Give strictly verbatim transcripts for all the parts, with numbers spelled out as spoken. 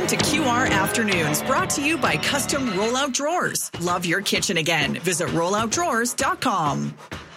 to Q R Afternoons, brought to you by Custom Rollout Drawers. Love your kitchen again. Visit rollout drawers dot com.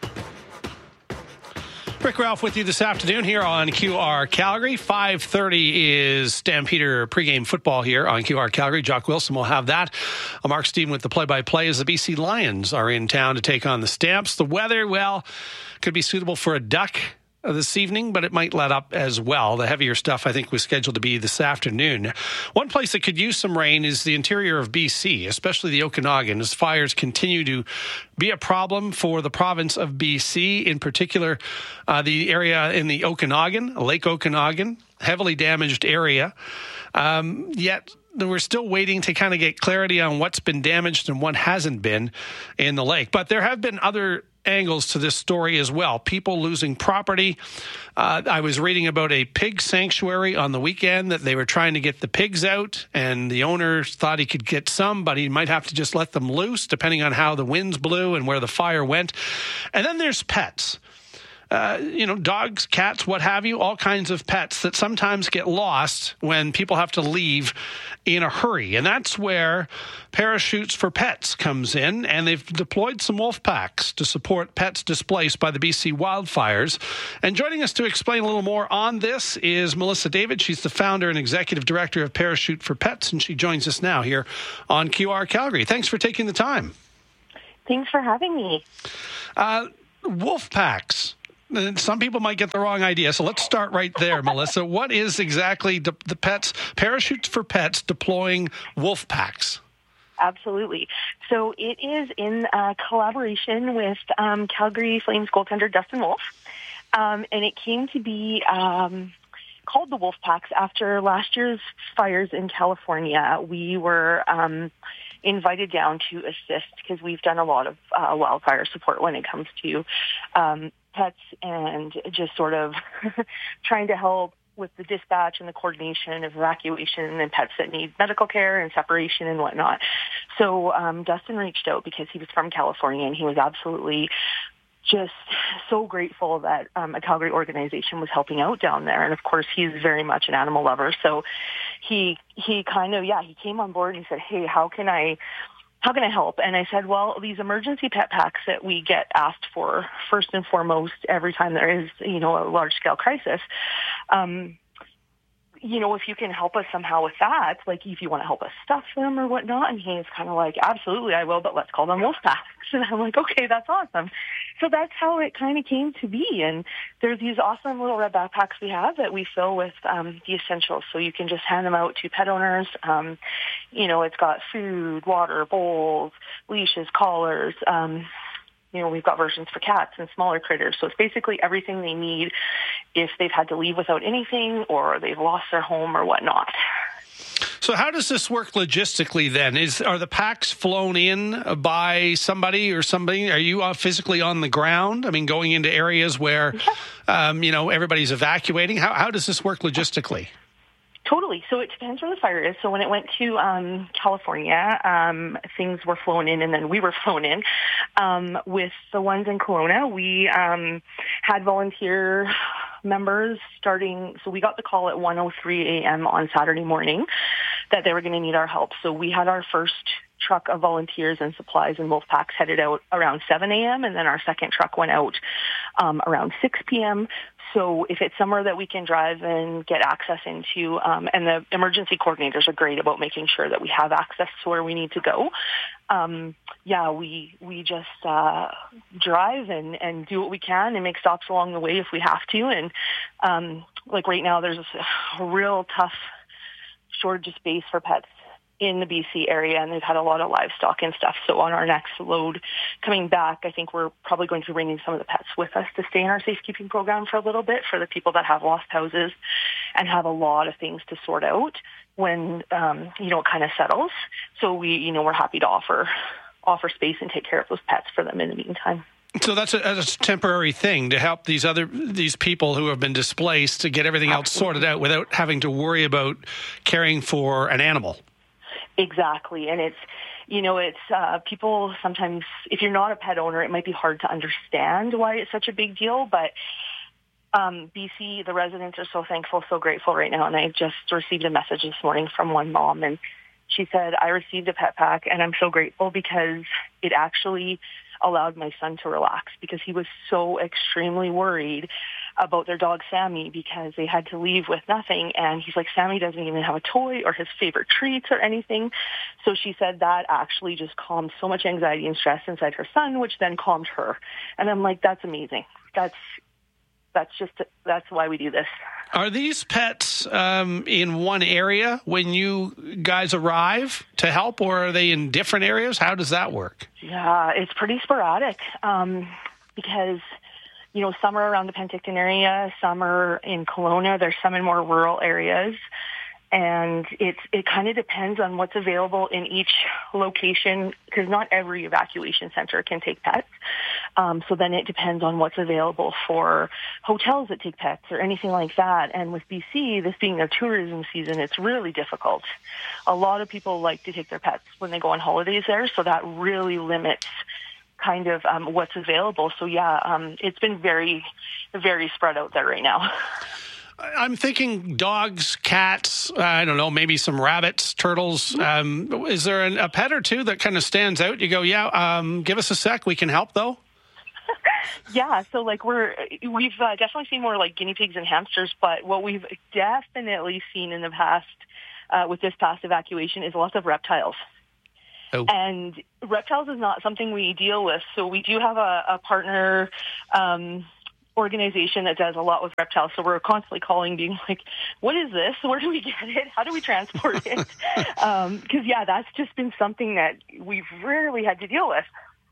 Rick Ralph with you this afternoon here on Q R Calgary. five thirty is Stampeder pregame football here on Q R Calgary. Jock Wilson will have that. I'm Mark Steven with the play-by-play as the B C Lions are in town to take on the Stamps. The weather, well, could be suitable for a duck this evening, but it might let up as well. The heavier stuff, I think, was scheduled to be this afternoon. One place that could use some rain is the interior of B C, especially the Okanagan, as fires continue to be a problem for the province of B C, in particular uh, the area in the Okanagan, Lake Okanagan, heavily damaged area. Um, yet we're still waiting to kind of get clarity on what's been damaged and what hasn't been in the lake. But there have been other angles to this story as well. People losing property. Uh, I was reading about a pig sanctuary on the weekend that they were trying to get the pigs out, and the owner thought he could get some, but he might have to just let them loose depending on how the winds blew and where the fire went. And then there's pets. Uh, you know, dogs, cats, what have you, all kinds of pets that sometimes get lost when people have to leave in a hurry. And that's where Parachutes for Pets comes in, and they've deployed some wolf packs to support pets displaced by the B C wildfires. And joining us to explain a little more on this is Melissa David. She's the founder and executive director of Parachute for Pets, and she joins us now here on Q R Calgary. Thanks for taking the time. Thanks for having me. Uh, wolf packs. Some people might get the wrong idea, so let's start right there, Melissa. What is exactly the, the pets, Parachutes for Pets deploying wolf packs? Absolutely. So it is in uh, collaboration with um, Calgary Flames goaltender Dustin Wolf, um, and it came to be um, called the Wolf Packs after last year's fires in California. We were um, invited down to assist because we've done a lot of uh, wildfire support when it comes to um, pets and just sort of trying to help with the dispatch and the coordination of evacuation and pets that need medical care and separation and whatnot. So um, Dustin reached out because he was from California, and he was absolutely just so grateful that um, a Calgary organization was helping out down there. And of course, he's very much an animal lover. So he he kind of, yeah, he came on board and he said, hey, how can I How can I help? And I said, well, these emergency pet packs that we get asked for first and foremost every time there is, you know, a large-scale crisis, um, you know, if you can help us somehow with that, like if you want to help us stuff them or whatnot. And he's kind of like, absolutely, I will, but let's call them wolf packs. And I'm like, okay, that's awesome. So that's how it kind of came to be. And there's these awesome little red backpacks we have that we fill with um, the essentials. So you can just hand them out to pet owners. Um, you know, it's got food, water, bowls, leashes, collars. Um, you know, we've got versions for cats and smaller critters. So it's basically everything they need if they've had to leave without anything or they've lost their home or whatnot. So how does this work logistically then? Is Are the packs flown in by somebody or somebody? Are you uh, physically on the ground? I mean, going into areas where, um, you know, everybody's evacuating? How, how does this work logistically? Totally. So it depends where the fire is. So when it went to um, California, um, things were flown in, and then we were flown in. Um, with the ones in Kelowna, we um, had volunteer members starting. So we got the call at one oh three a.m. on Saturday morning that they were going to need our help. So we had our first truck of volunteers and supplies and wolf packs headed out around seven a.m. and then our second truck went out um, around six p.m. So if it's somewhere that we can drive and get access into, um, and the emergency coordinators are great about making sure that we have access to where we need to go. Um, yeah, we we just uh, drive and, and do what we can and make stops along the way if we have to. And um, like right now, there's a real tough shortage of space for pets in the B C area, and they've had a lot of livestock and stuff. So on our next load coming back, I think we're probably going to be bringing some of the pets with us to stay in our safekeeping program for a little bit for the people that have lost houses and have a lot of things to sort out when, um, you know, it kind of settles. So we, you know, we're happy to offer offer space and take care of those pets for them in the meantime. So that's a, that's a temporary thing to help these other these people who have been displaced to get everything Absolutely. else sorted out without having to worry about caring for an animal. Exactly. And it's, you know, it's uh, people sometimes, if you're not a pet owner, it might be hard to understand why it's such a big deal. But Um, B C, the residents are so thankful, so grateful right now. And I just received a message this morning from one mom, and she said, I received a pet pack, and I'm so grateful because it actually allowed my son to relax, because he was so extremely worried about their dog Sammy, because they had to leave with nothing. And he's like, Sammy doesn't even have a toy or his favorite treats or anything. So she said that actually just calmed so much anxiety and stress inside her son, which then calmed her. And I'm like, that's amazing. That's That's just, that's why we do this. Are these pets um, in one area when you guys arrive to help, or are they in different areas? How does that work? Yeah, it's pretty sporadic um, because, you know, some are around the Penticton area, some are in Kelowna, there's some in more rural areas. And it's, it kind of depends on what's available in each location, because not every evacuation center can take pets. Um, so then it depends on what's available for hotels that take pets or anything like that. And with B C, this being their tourism season, it's really difficult. A lot of people like to take their pets when they go on holidays there, so that really limits kind of um, what's available. So yeah, um, it's been very, very spread out there right now. I'm thinking dogs, cats, uh, I don't know, maybe some rabbits, turtles. Um, is there an, a pet or two that kind of stands out? You go, yeah, um, give us a sec. We can help, though. Yeah, so like we're, we've uh, definitely seen more like guinea pigs and hamsters, but what we've definitely seen in the past uh, with this past evacuation is lots of reptiles. Oh. And reptiles is not something we deal with. So we do have a, a partner um organization that does a lot with reptiles, so we're constantly calling, being like, what is this? Where do we get it? How do we transport it? um because yeah, that's just been something that we've rarely had to deal with.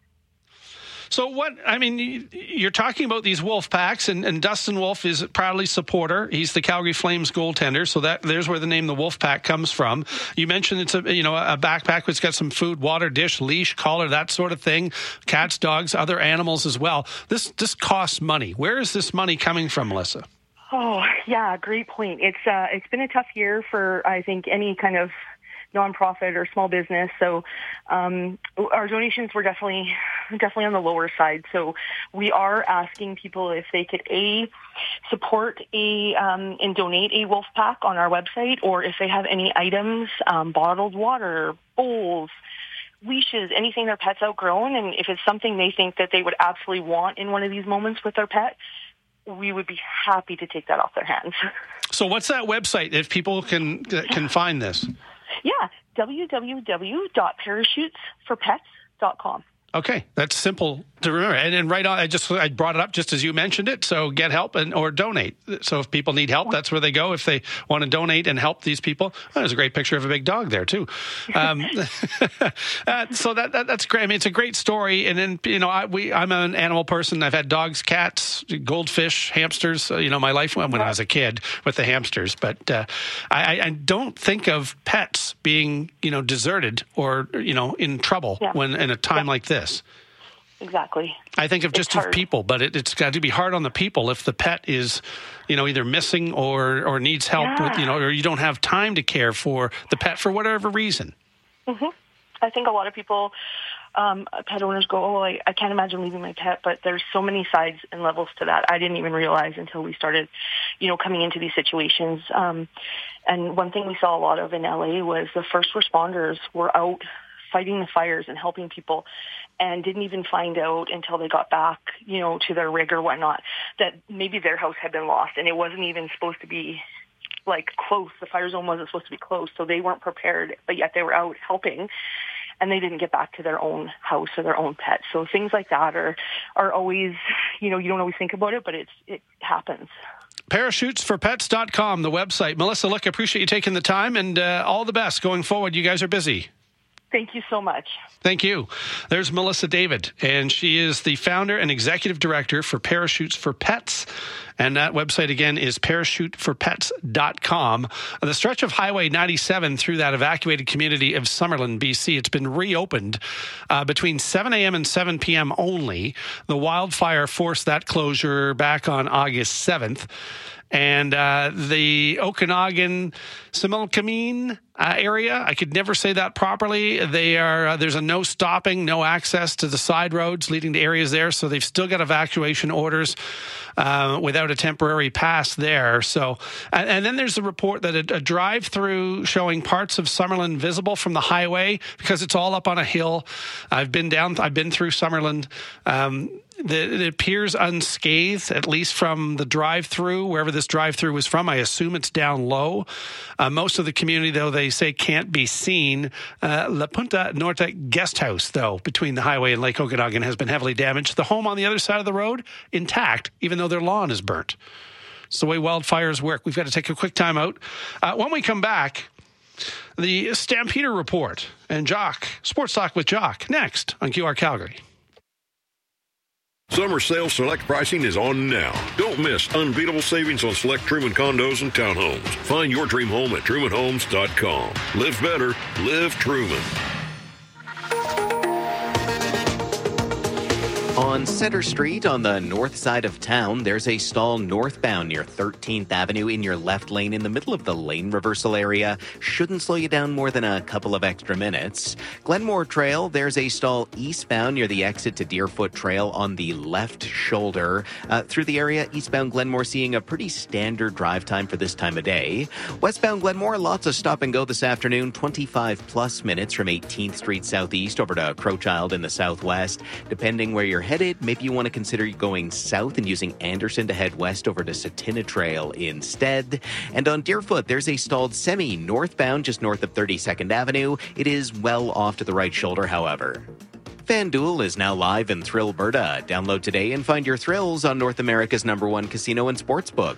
So what, I mean, you're talking about these wolf packs, and, and Dustin Wolf is proudly supporter. He's the Calgary Flames goaltender, so that there's where the name the Wolf Pack comes from. You mentioned it's a, you know, a backpack which got some food, water, dish, leash, collar, that sort of thing. Cats, dogs, other animals as well. This this costs money. Where is this money coming from, Melissa? Oh, yeah, great point. It's uh, it's been a tough year for, I think, any kind of nonprofit or small business. So um, our donations were definitely definitely on the lower side. So we are asking people if they could a support a um, and donate a wolf pack on our website, or if they have any items, um, bottled water, bowls, leashes, anything their pet's outgrown, and if it's something they think that they would absolutely want in one of these moments with their pet, we would be happy to take that off their hands. So what's that website if people can can find this? Yeah, w w w dot parachutes for pets dot com. Okay, that's simple to remember. And then right on, I just I brought it up just as you mentioned it. So get help and or donate. So if people need help, that's where they go. If they want to donate and help these people, oh, there's a great picture of a big dog there too. Um, uh, so that, that that's great. I mean, it's a great story. And then you know, I, we I'm an animal person. I've had dogs, cats, goldfish, hamsters. Uh, you know, my life when I was a kid with the hamsters. But uh, I, I don't think of pets being you know deserted or you know in trouble yeah. when in a time yeah. like this. Exactly. I think of just of people, but it, it's got to be hard on the people if the pet is, you know, either missing or, or needs help yeah. with, you know, or you don't have time to care for the pet for whatever reason. Mm-hmm. I think a lot of people, um, pet owners go, oh, I, I can't imagine leaving my pet, but there's so many sides and levels to that. I didn't even realize until we started, you know, coming into these situations. Um, and one thing we saw a lot of in L A was the first responders were out fighting the fires and helping people, and didn't even find out until they got back, you know, to their rig or whatnot, that maybe their house had been lost, and it wasn't even supposed to be like close. The fire zone wasn't supposed to be close, so they weren't prepared, but yet they were out helping, and they didn't get back to their own house or their own pet. So things like that are are always, you know, you don't always think about it, but it's it happens. parachutes for pets dot com, the website. Melissa, look, I appreciate you taking the time, and uh, all the best going forward. You guys are busy. Thank you so much. Thank you. There's Melissa David, and she is the founder and executive director for Parachutes for Pets. And that website, again, is parachute for pets dot com. The stretch of Highway ninety-seven through that evacuated community of Summerlin, B C, it's been reopened uh, between seven a.m. and seven p.m. only. The wildfire forced that closure back on August seventh. And uh, the Okanagan Similkameen uh, area, I could never say that properly. They are uh, there's a no stopping, no access to the side roads leading to areas there, so they've still got evacuation orders uh, without a temporary pass there. So, and, and then there's a report that a, a drive-through showing parts of Summerland visible from the highway because it's all up on a hill. I've been down, I've been through Summerland. Um, The, it appears unscathed, at least from the drive-through, wherever this drive-through was from. I assume it's down low. Uh, most of the community, though, they say can't be seen. Uh, La Punta Norte guest house, though, between the highway and Lake Okanagan has been heavily damaged. The home on the other side of the road, intact, even though their lawn is burnt. It's the way wildfires work. We've got to take a quick time out. Uh, when we come back, the Stampeder Report and Jock, Sports Talk with Jock, next on Q R Calgary. Summer sale select pricing is on now. Don't miss unbeatable savings on select Truman condos and townhomes. Find your dream home at truman homes dot com. Live better, live Truman. On Center Street on the north side of town, there's a stall northbound near thirteenth Avenue in your left lane in the middle of the lane reversal area. Shouldn't slow you down more than a couple of extra minutes. Glenmore Trail, there's a stall eastbound near the exit to Deerfoot Trail on the left shoulder. Uh, through the area, eastbound Glenmore seeing a pretty standard drive time for this time of day. Westbound Glenmore, lots of stop and go this afternoon, twenty-five plus minutes from eighteenth Street Southeast over to Crowchild in the southwest. Depending where you're headed, maybe you want to consider going south and using Anderson to head west over to Satina Trail instead. And on Deerfoot, there's a stalled semi northbound just north of thirty-second Avenue. It is well off to the right shoulder, however. FanDuel is now live in Thrillberta. Download today and find your thrills on North America's number one casino and sportsbook.